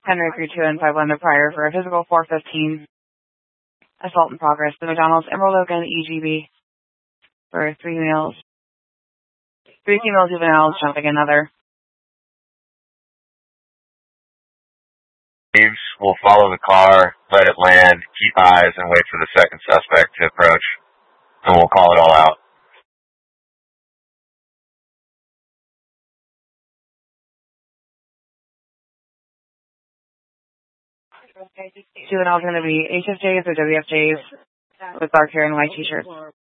Henry agreed to and 5 Lender prior for a physical 415 assault in progress. The McDonald's Emerald Oak and EGB for 3 males. 3 female juveniles jumping another. We'll follow the car, let it land, keep eyes, and wait for the second suspect to approach. And we'll call it all out. Juveniles going to be HSJs or WFJs with dark hair and white t-shirts.